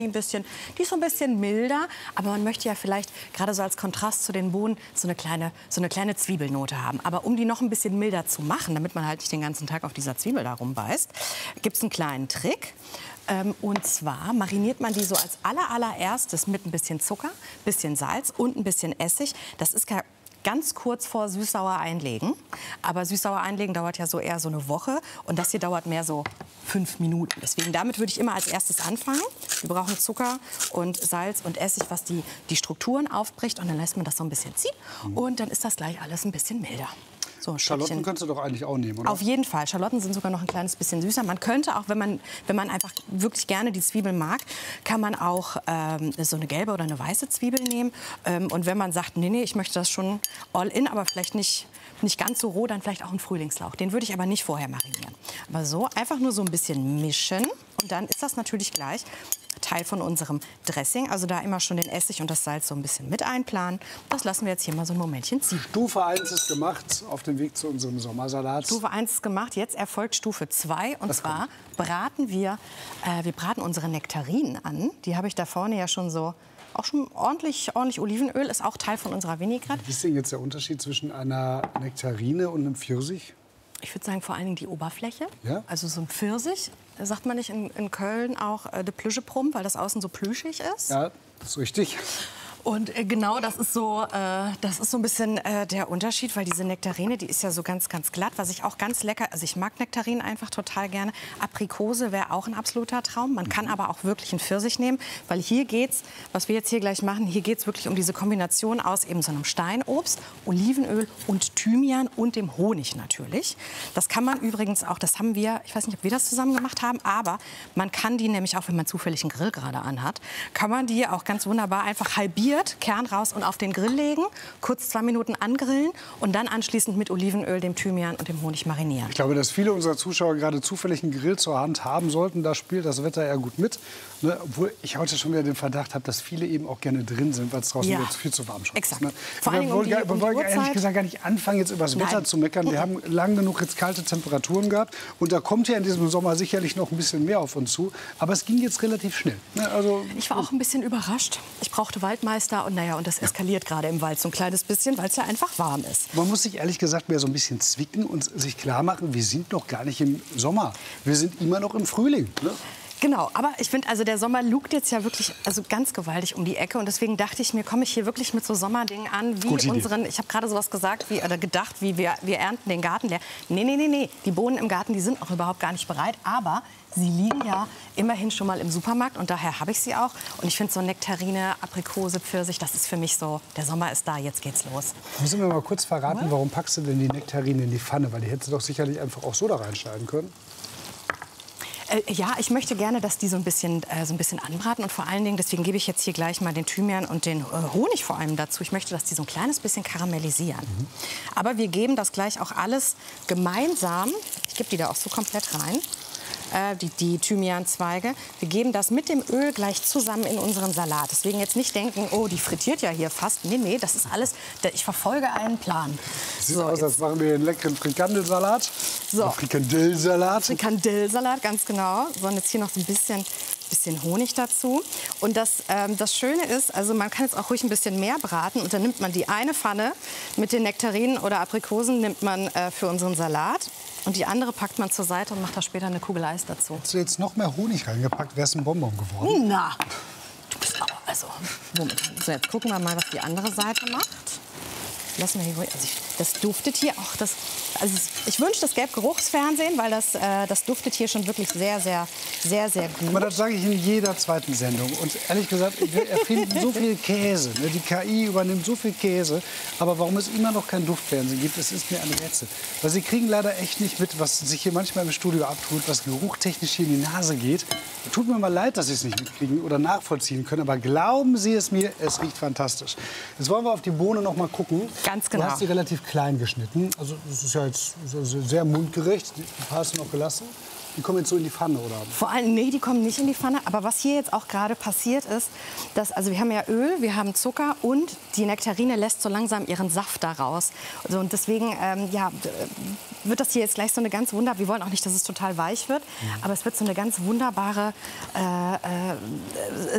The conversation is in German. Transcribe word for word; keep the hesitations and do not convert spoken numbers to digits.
Ein bisschen, die ist so ein bisschen milder, aber man möchte ja vielleicht gerade so als Kontrast zu den Bohnen so eine kleine, so eine kleine Zwiebelnote haben. Aber um die noch ein bisschen milder zu machen, damit man halt nicht den ganzen Tag auf dieser Zwiebel da rumbeißt, gibt es einen kleinen Trick. Ähm, und zwar mariniert man die so als aller, allererstes mit ein bisschen Zucker, bisschen Salz und ein bisschen Essig. Das ist gar ganz kurz vor süß-sauer einlegen. Aber süß-sauer einlegen dauert ja so eher so eine Woche. Und das hier dauert mehr so fünf Minuten. Deswegen, damit würde ich immer als erstes anfangen. Wir brauchen Zucker und Salz und Essig, was die, die Strukturen aufbricht. Und dann lässt man das so ein bisschen ziehen. Und dann ist das gleich alles ein bisschen milder. So, Schalotten könntest du doch eigentlich auch nehmen, oder? Auf jeden Fall. Schalotten sind sogar noch ein kleines bisschen süßer. Man könnte auch, wenn man, wenn man einfach wirklich gerne die Zwiebeln mag, kann man auch ähm, so eine gelbe oder eine weiße Zwiebel nehmen. Ähm, und wenn man sagt, nee, nee, ich möchte das schon all in, aber vielleicht nicht, nicht ganz so roh, dann vielleicht auch einen Frühlingslauch. Den würde ich aber nicht vorher marinieren. Aber so, einfach nur so ein bisschen mischen. Und dann ist das natürlich gleich Teil von unserem Dressing. Also da immer schon den Essig und das Salz so ein bisschen mit einplanen. Das lassen wir jetzt hier mal so ein Momentchen ziehen. Stufe eins ist gemacht, auf dem Weg zu unserem Sommersalat. Stufe eins ist gemacht, jetzt erfolgt Stufe zwei. Und Was zwar kommt? braten wir, äh, wir braten unsere Nektarinen an. Die habe ich da vorne ja schon so, auch schon ordentlich, ordentlich Olivenöl, ist auch Teil von unserer Vinaigrette. Wie ist denn jetzt der Unterschied zwischen einer Nektarine und einem Pfirsich? Ich würde sagen, vor allen Dingen die Oberfläche. Ja? Also so ein Pfirsich, sagt man nicht in, in Köln auch äh, de Plüscheprum, weil das außen so plüschig ist. Ja, das ist richtig. Und äh, genau, das ist so, äh, das ist so ein bisschen äh, der Unterschied, weil diese Nektarine, die ist ja so ganz, ganz glatt, was ich auch ganz lecker, also ich mag Nektarinen einfach total gerne. Aprikose wäre auch ein absoluter Traum. Man kann aber auch wirklich einen Pfirsich nehmen, weil hier geht's, was wir jetzt hier gleich machen, hier geht's wirklich um diese Kombination aus eben so einem Steinobst, Olivenöl und Thymian und dem Honig natürlich. Das kann man übrigens auch, das haben wir, ich weiß nicht, ob wir das zusammen gemacht haben, aber man kann die nämlich auch, wenn man zufällig einen Grill gerade anhat, kann man die auch ganz wunderbar einfach halbieren. Kern raus und auf den Grill legen, kurz zwei Minuten angrillen und dann anschließend mit Olivenöl, dem Thymian und dem Honig marinieren. Ich glaube, dass viele unserer Zuschauer gerade zufällig einen Grill zur Hand haben sollten. Da spielt das Wetter eher gut mit. Ne? Obwohl ich heute schon wieder den Verdacht habe, dass viele eben auch gerne drin sind, weil es draußen Ja. wieder viel zu warm schon Exakt. ist. Ne? Vor wir allem um wollen, die- wir um die wollen ehrlich Uhrzeit. gesagt gar nicht anfangen, jetzt über das Wetter Nein. zu meckern. Wir haben lang genug jetzt kalte Temperaturen gehabt. Und da kommt ja in diesem Sommer sicherlich noch ein bisschen mehr auf uns zu. Aber es ging jetzt relativ schnell. Ne? Also, Ich war auch ein bisschen überrascht. Ich brauchte Waldmeister und naja, und das eskaliert gerade im Wald so ein kleines bisschen, weil es ja einfach warm ist. Man muss sich ehrlich gesagt mehr so ein bisschen zwicken und sich klar machen, wir sind noch gar nicht im Sommer. Wir sind immer noch im Frühling. Ne? Genau, aber ich finde, also der Sommer lugt jetzt ja wirklich also ganz gewaltig um die Ecke und deswegen dachte ich mir, komme ich hier wirklich mit so Sommerdingen an, Gute wie Idee. unseren, ich habe gerade sowas gesagt, wie, oder gedacht, wie wir, wir ernten den Garten leer. Nee, nee, nee, nee, die Bohnen im Garten, die sind auch überhaupt gar nicht bereit, aber sie liegen ja immerhin schon mal im Supermarkt und daher habe ich sie auch. Und ich finde so Nektarine, Aprikose, Pfirsich, das ist für mich so, der Sommer ist da, jetzt geht's los. Müssen wir mal kurz verraten, warum packst du denn die Nektarine in die Pfanne? Weil die hättest du doch sicherlich einfach auch so da reinschneiden können. Äh, ja, ich möchte gerne, dass die so ein bisschen, äh, so ein bisschen anbraten und vor allen Dingen, deswegen gebe ich jetzt hier gleich mal den Thymian und den äh, Honig vor allem dazu. Ich möchte, dass die so ein kleines bisschen karamellisieren. Mhm. Aber wir geben das gleich auch alles gemeinsam, ich gebe die da auch so komplett rein, äh, die, die Thymianzweige. Wir geben das mit dem Öl gleich zusammen in unseren Salat. Deswegen jetzt nicht denken, oh, die frittiert ja hier fast. Nee, nee, das ist alles, ich verfolge einen Plan. Sieht So, aus, jetzt- als machen wir einen leckeren Frikandelsalat. So. Oder Frikandellsalat. Frikandellsalat, ganz genau. So, und jetzt hier noch so ein bisschen, bisschen Honig dazu. Und das, ähm, das Schöne ist, also man kann jetzt auch ruhig ein bisschen mehr braten. Und dann nimmt man die eine Pfanne mit den Nektarinen oder Aprikosen nimmt man äh, für unseren Salat. Und die andere packt man zur Seite und macht da später eine Kugel Eis dazu. Hättest du jetzt noch mehr Honig reingepackt, wäre es ein Bonbon geworden. Na, du bist aber, also, womit? So, jetzt gucken wir mal, was die andere Seite macht. Lassen wir hier ruhig, also ich, das duftet hier auch, das, also ich wünsche, das gäbe Geruchsfernsehen, weil das, äh, das duftet hier schon wirklich sehr, sehr, sehr, sehr gut. Aber das sage ich in jeder zweiten Sendung. Und ehrlich gesagt, wir erfinden so viel Käse. Ne? Die K I übernimmt so viel Käse. Aber warum es immer noch kein Duftfernsehen gibt, das ist mir ein Rätsel. Weil Sie kriegen leider echt nicht mit, was sich hier manchmal im Studio abtut, was geruchtechnisch hier in die Nase geht. Tut mir mal leid, dass Sie es nicht mitkriegen oder nachvollziehen können. Aber glauben Sie es mir, es riecht fantastisch. Jetzt wollen wir auf die Bohne noch mal gucken. Ganz genau. Du hast sie relativ klein geschnitten. Also das ist ja jetzt sehr mundgerecht. Die paar hast du noch gelassen. Die kommen jetzt so in die Pfanne, oder? Vor allem, nee, die kommen nicht in die Pfanne. Aber was hier jetzt auch gerade passiert ist, dass, also wir haben ja Öl, wir haben Zucker und die Nektarine lässt so langsam ihren Saft da raus. Also, und deswegen, ähm, ja, wird das hier jetzt gleich so eine ganz wunderbare, wir wollen auch nicht, dass es total weich wird, mhm. aber es wird so eine ganz wunderbare äh, äh,